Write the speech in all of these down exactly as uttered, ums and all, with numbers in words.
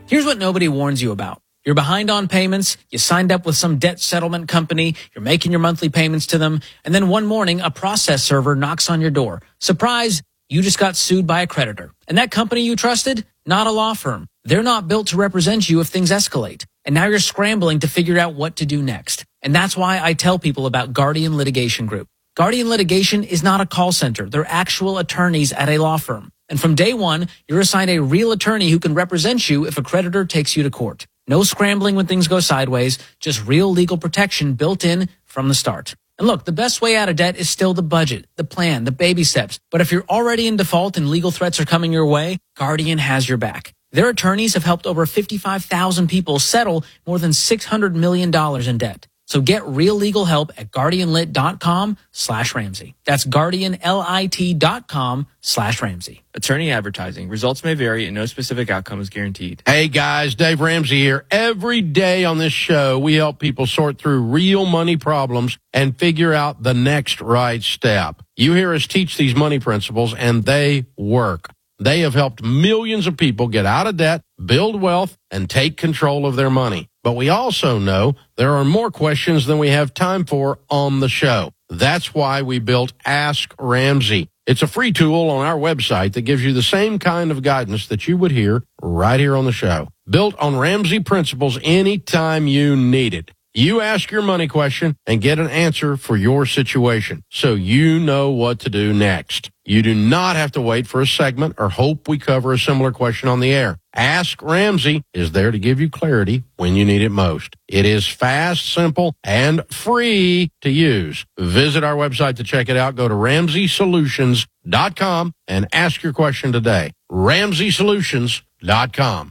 Here's what nobody warns you about. You're behind on payments, you signed up with some debt settlement company, you're making your monthly payments to them, and then one morning a process server knocks on your door. Surprise, you just got sued by a creditor. And that company you trusted? Not a law firm. They're not built to represent you if things escalate. And now you're scrambling to figure out what to do next. And that's why I tell people about Guardian Litigation Group. Guardian Litigation is not a call center. They're actual attorneys at a law firm. And from day one, you're assigned a real attorney who can represent you if a creditor takes you to court. No scrambling when things go sideways, just real legal protection built in from the start. And look, the best way out of debt is still the budget, the plan, the baby steps. But if you're already in default and legal threats are coming your way, Guardian has your back. Their attorneys have helped over fifty-five thousand people settle more than six hundred million dollars in debt. So get real legal help at guardianlit.com slash Ramsey. That's guardianlit.com slash Ramsey. Attorney advertising. Results may vary and no specific outcome is guaranteed. Hey guys, Dave Ramsey here. Every day on this show, we help people sort through real money problems and figure out the next right step. You hear us teach these money principles and they work. They have helped millions of people get out of debt, build wealth, and take control of their money. But we also know there are more questions than we have time for on the show. That's why we built Ask Ramsey. It's a free tool on our website that gives you the same kind of guidance that you would hear right here on the show. Built on Ramsey principles anytime you need it. You ask your money question and get an answer for your situation, so you know what to do next. You do not have to wait for a segment or hope we cover a similar question on the air. Ask Ramsey is there to give you clarity when you need it most. It is fast, simple, and free to use. Visit our website to check it out. Go to ramsey solutions dot com and ask your question today. ramsey solutions dot com.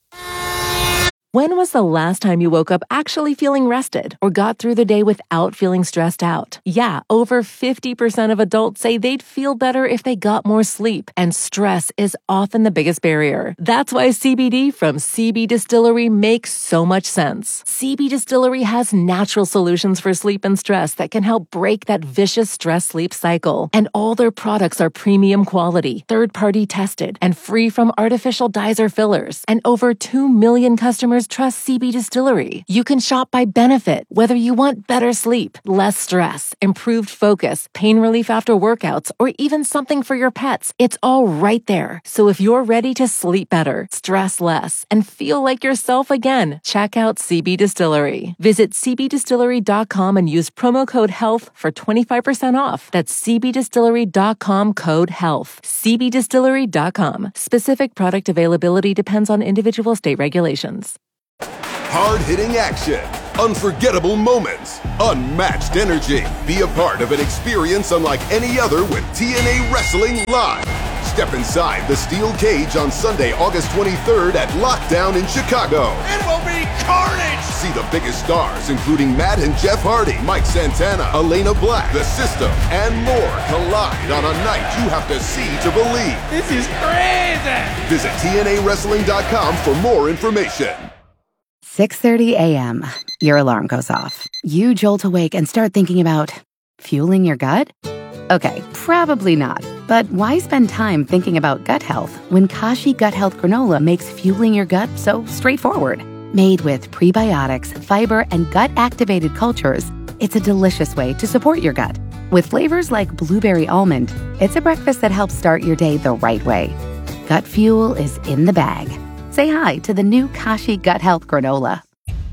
When was the last time you woke up actually feeling rested or got through the day without feeling stressed out? Yeah, over fifty percent of adults say they'd feel better if they got more sleep, and stress is often the biggest barrier. That's why C B D from C B Distillery makes so much sense. C B Distillery has natural solutions for sleep and stress that can help break that vicious stress-sleep cycle. And all their products are premium quality, third-party tested, and free from artificial dyes or fillers. And over two million customers trust C B Distillery. You can shop by benefit, whether you want better sleep, less stress, improved focus, pain relief after workouts, or even something for your pets. It's all right there. So if you're ready to sleep better, stress less, and feel like yourself again, check out C B Distillery. Visit c b distillery dot com and use promo code HEALTH for twenty-five percent off. That's c b distillery dot com code HEALTH. c b distillery dot com. Specific product availability depends on individual state regulations. Hard-hitting action, unforgettable moments, unmatched energy. Be a part of an experience unlike any other with T N A Wrestling Live. Step inside the steel cage on Sunday, August twenty-third at Lockdown in Chicago. It will be carnage! See the biggest stars, including Matt and Jeff Hardy, Mike Santana, Elena Black, The System, and more collide on a night you have to see to believe. This is crazy! Visit T N A wrestling dot com for more information. six thirty a.m. Your alarm goes off. You jolt awake and start thinking about fueling your gut? Okay, probably not. But why spend time thinking about gut health when Kashi Gut Health Granola makes fueling your gut so straightforward? Made with prebiotics, fiber, and gut-activated cultures, it's a delicious way to support your gut. With flavors like blueberry almond, it's a breakfast that helps start your day the right way. Gut fuel is in the bag. Say hi to the new Kashi Gut Health Granola.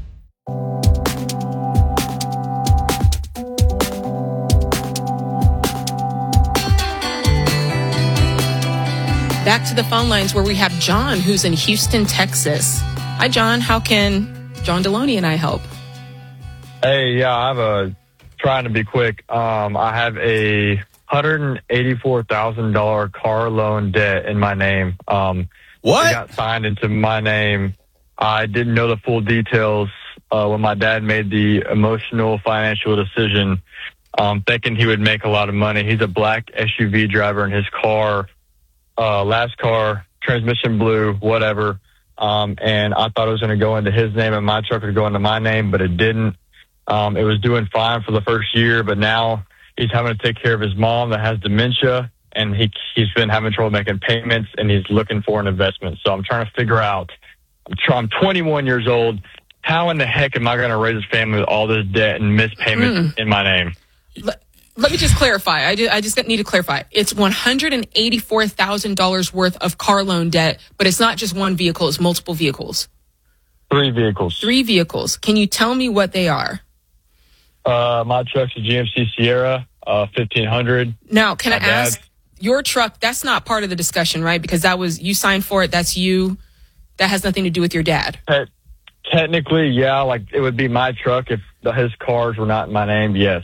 Back to the phone lines where we have John, who's in Houston, Texas. Hi, John. How can John Deloney and I help? Hey, yeah, I have a, trying to be quick. Um, I have a one hundred eighty-four thousand dollars car loan debt in my name. Um, What? It got signed into my name. I didn't know the full details uh, when my dad made the emotional financial decision, um, thinking he would make a lot of money. He's a black S U V driver in his car, uh, last car, transmission blew, whatever. Um, and I thought it was going to go into his name and my truck would go into my name, but it didn't. Um, it was doing fine for the first year, but now he's having to take care of his mom that has dementia. And he, he's been having trouble making payments, and he's looking for an investment. So I'm trying to figure out I'm twenty-one years old. How in the heck am I going to raise a family with all this debt and missed payments mm. in my name? Let, let me just clarify. I just, I just need to clarify. It's one hundred eighty-four thousand dollars worth of car loan debt, but it's not just one vehicle. It's multiple vehicles. Three vehicles. Three vehicles. Can you tell me what they are? Uh, my truck's a G M C Sierra, uh, fifteen hundred. Now, can my I ask, your truck, that's not part of the discussion, right? Because that was, you signed for it. That's you. That has nothing to do with your dad. Te- technically, yeah. Like, it would be my truck if the, his cars were not in my name, yes.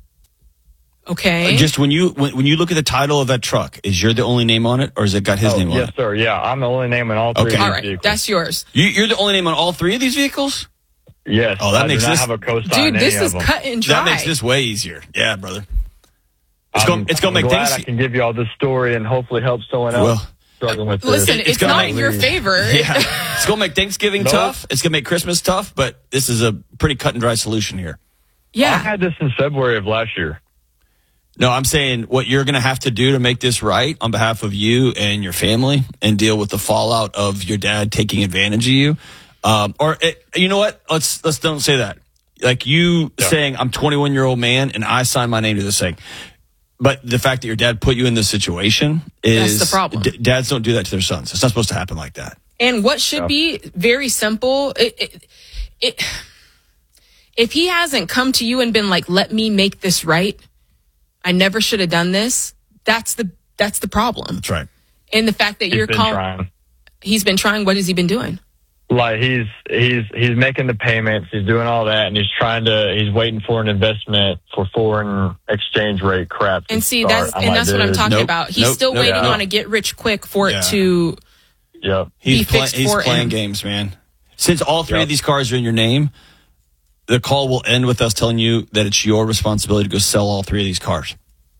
Okay. Uh, just when you when, when you look at the title of that truck, is your the only name on it, or has it got his oh, name on yes, it? Yes, sir. Yeah, I'm the only name on all three okay. of these all right. vehicles. That's yours. You, you're the only name on all three of these vehicles? Yes. Oh, that I makes do not this have a co-sign. Dude, this any is of them. cut and dry. That makes this way easier. Yeah, brother. It's I'm, going it's going to make glad things. I can give you all this story and hopefully help someone else well, struggling with listen, this. it's, it's not in your favor. Yeah, it's going to make Thanksgiving nope. tough. It's going to make Christmas tough. But this is a pretty cut and dry solution here. Yeah, I had this in February of last year. No, I'm saying what you're going to have to do to make this right on behalf of you and your family and deal with the fallout of your dad taking advantage of you. Um, or it, you know what? Let's let's don't say that. Like you yeah. saying, I'm a twenty-one year old man and I signed my name to this thing. But the fact that your dad put you in this situation is that's the problem. D- dads don't do that to their sons. It's not supposed to happen like that. And what should yeah. be very simple, it, it, it, if he hasn't come to you and been like, let me make this right, I never should have done this. That's the that's the problem. That's right. And the fact that he's you're been calling, trying. he's been trying. What has he been doing? Like he's he's he's making the payments, he's doing all that, and he's trying to he's waiting for an investment for foreign exchange rate crap. And see, start. that's I'm and like, that's what I'm dude, talking nope, about. He's nope, still nope, waiting yeah. on a get rich quick for Yeah. it to. Yep. He's, be play, fixed he's for playing him. games, man. Since all three Yep. of these cars are in your name, the call will end with us telling you that it's your responsibility to go sell all three of these cars.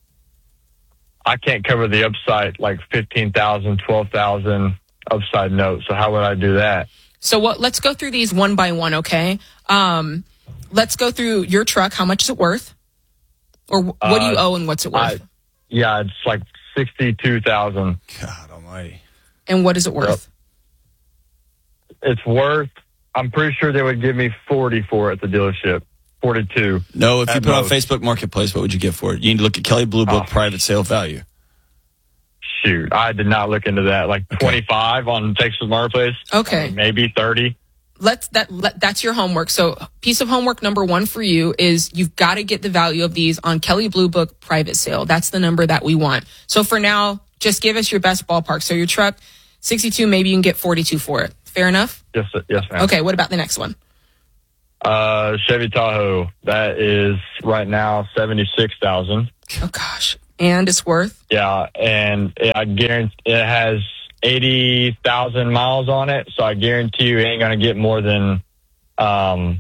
I can't cover the upside like fifteen thousand, twelve thousand upside note. So how would I do that? So what? Let's go through these one by one, okay? Um, let's go through your truck. How much is it worth? Or what uh, do you owe and what's it worth? I, yeah, it's like sixty-two thousand. God almighty. And what is it worth? Yep. It's worth, I'm pretty sure they would give me forty for it at the dealership. forty-two. No, if you put it on most. Facebook Marketplace, what would you get for it? You need to look at Kelley Blue Book oh. private sale value. Shoot, I did not look into that. Like okay. twenty-five on Texas Marketplace. Okay. Uh, maybe thirty. Let's that let, that's your homework. So piece of homework number one for you is you've got to get the value of these on Kelley Blue Book private sale. That's the number that we want. So for now, just give us your best ballpark. So your truck, sixty-two, maybe you can get forty-two for it. Fair enough? Yes, yes, ma'am. Okay, what about the next one? Uh, Chevy Tahoe. That is right now seventy-six thousand. Oh gosh. And it's worth? Yeah, and it, I guarantee it has eighty thousand miles on it, so I guarantee you it ain't going to get more than, um,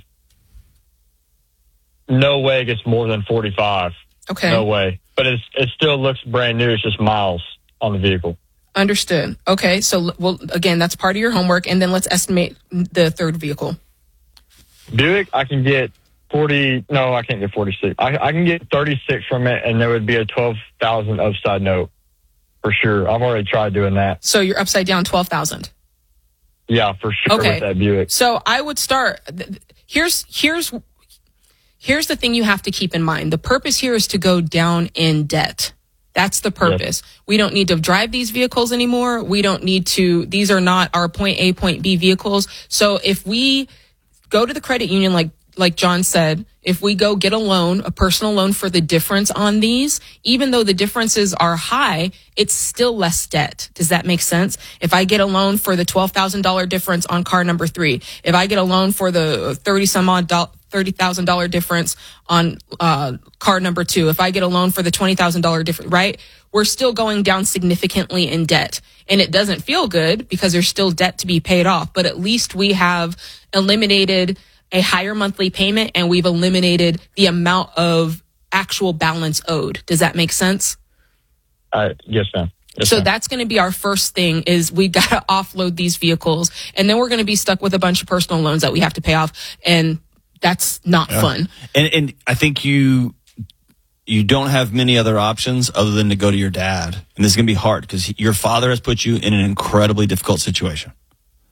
no way it gets more than forty-five. Okay. No way. But it's, it still looks brand new. It's just miles on the vehicle. Understood. Okay, so, well, again, that's part of your homework, and then let's estimate the third vehicle. Buick, I can get forty, no, I can't get forty-six. I, I can get thirty-six from it, and there would be a twelve thousand upside note. For sure. I've already tried doing that. So you're upside down twelve thousand. Yeah, for sure. Okay. With that Buick. So I would start. Here's here's here's the thing you have to keep in mind. The purpose here is to go down in debt. That's the purpose. Yep. We don't need to drive these vehicles anymore. We don't need to. These are not our point A, point B vehicles. So if we go to the credit union, like like John said, if we go get a loan, a personal loan for the difference on these, even though the differences are high, it's still less debt. Does that make sense? If I get a loan for the twelve thousand dollars difference on car number three, if I get a loan for the thirty some odd thirty thousand dollars difference on uh, car number two, if I get a loan for the twenty thousand dollars difference, right? We're still going down significantly in debt. And it doesn't feel good because there's still debt to be paid off, but at least we have eliminated a higher monthly payment, and we've eliminated the amount of actual balance owed. Does that make sense? Uh, yes, ma'am. Yes, so ma'am. that's going to be our first thing is we got to offload these vehicles, and then we're going to be stuck with a bunch of personal loans that we have to pay off, and that's not yeah. fun. And, and I think you you don't have many other options other than to go to your dad, and this is going to be hard because your father has put you in an incredibly difficult situation.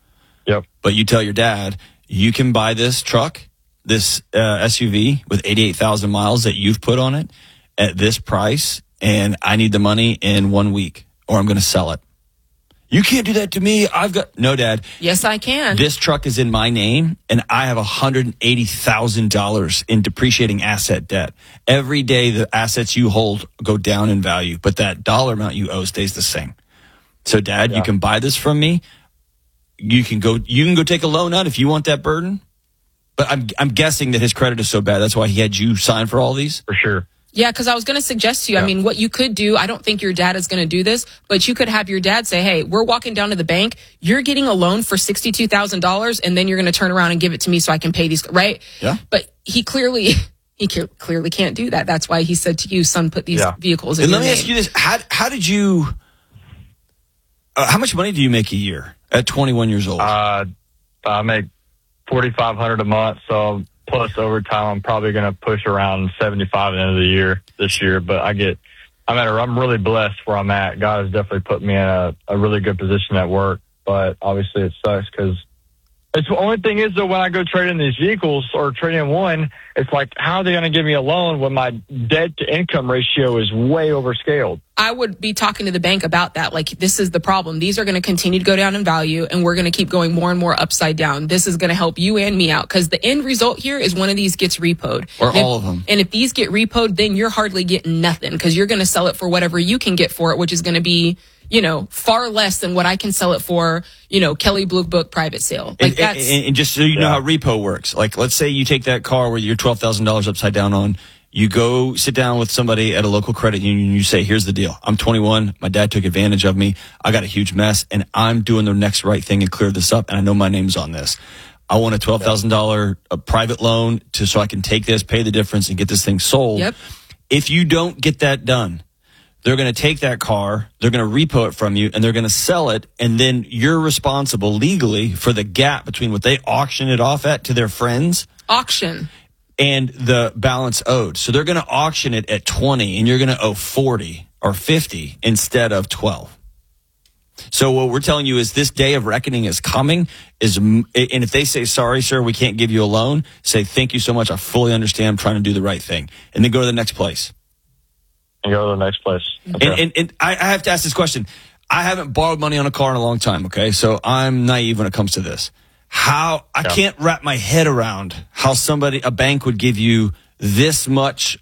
Yep. But you tell your dad, you can buy this truck, this uh, S U V with eighty-eight thousand miles that you've put on it at this price, and I need the money in one week or I'm going to sell it. You can't do that to me. I've got no, Dad. Yes, I can. This truck is in my name, and I have one hundred eighty thousand dollars in depreciating asset debt. Every day, the assets you hold go down in value, but that dollar amount you owe stays the same. So, Dad, yeah. you can buy this from me. You can go. You can go take a loan out if you want that burden. But I'm I'm guessing that his credit is so bad that's why he had you sign for all these. For sure. Yeah, because I was going to suggest to you, yeah. I mean, what you could do, I don't think your dad is going to do this, but you could have your dad say, hey, we're walking down to the bank. You're getting a loan for sixty-two thousand dollars, and then you're going to turn around and give it to me so I can pay these, right? Yeah. But he clearly, he clearly can't do that. That's why he said to you, son, put these yeah. vehicles in and your let me name. ask you this. How, how did you, uh, how much money do you make a year at twenty-one years old? Uh, I make forty-five hundred dollars a month, so plus overtime, I'm probably going to push around seventy-five at the end of the year this year. But I get, I'm at a, I'm really blessed where I'm at. God has definitely put me in a, a really good position at work. But obviously it sucks because it's the only thing is though, when I go trade in these vehicles or trade in one, it's like, how are they going to give me a loan when my debt to income ratio is way overscaled? I would be talking to the bank about that. Like, this is the problem. These are going to continue to go down in value, and we're going to keep going more and more upside down. This is going to help you and me out because the end result here is one of these gets repoed. Or and all if, of them. And if these get repoed, then you're hardly getting nothing because you're going to sell it for whatever you can get for it, which is going to be, you know, far less than what I can sell it for, you know, Kelley Blue Book private sale. Like and, that's, and, and just so you know yeah. how repo works, like let's say you take that car where you're twelve thousand dollars upside down on, you go sit down with somebody at a local credit union and you say, here's the deal. I'm twenty-one. My dad took advantage of me. I got a huge mess and I'm doing the next right thing and clear this up. And I know my name's on this. I want a twelve thousand dollars a private loan to, so I can take this, pay the difference and get this thing sold. Yep. If you don't get that done, they're going to take that car, they're going to repo it from you, and they're going to sell it, and then you're responsible legally for the gap between what they auction it off at to their friends. Auction. And the balance owed. So they're going to auction it at twenty, and you're going to owe forty or fifty instead of twelve. So what we're telling you is this day of reckoning is coming. Is and if they say, sorry, sir, we can't give you a loan, say, thank you so much. I fully understand. I'm trying to do the right thing. And then go to the next place. And go to the next place. Okay. And, and, and I, I have to ask this question. I haven't borrowed money on a car in a long time, okay? So I'm naive when it comes to this. How I yeah. can't wrap my head around how somebody, a bank would give you this much,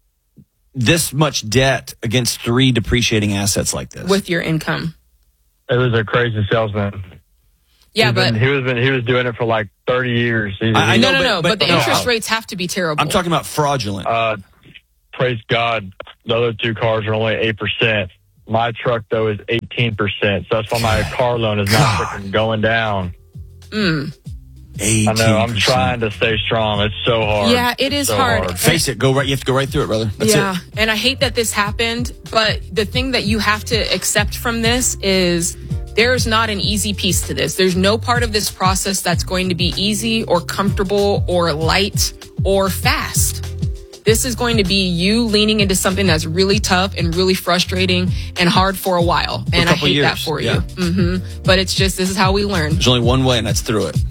this much debt against three depreciating assets like this. With your income. It was a crazy salesman. Yeah, He's but been, he was been, he was doing it for like thirty years. He, I, I he, know, no, no, but, no. But, but the no, interest no. rates have to be terrible. I'm talking about fraudulent. Uh, praise God, the other two cars are only eight percent. My truck, though, is eighteen percent. So that's why my car loan is not freaking going down. Mm. eighteen percent. I know. I'm trying to stay strong. It's so hard. Yeah, it is so hard. hard. Face it. Go right. You have to go right through it, brother. That's yeah, it. And I hate that this happened. But the thing that you have to accept from this is there's not an easy piece to this. There's no part of this process that's going to be easy or comfortable or light or fast. This is going to be you leaning into something that's really tough and really frustrating and hard for a while. For and a I hate years. that for yeah. you. Mm-hmm. But it's just, this is how we learn. There's only one way, and that's through it.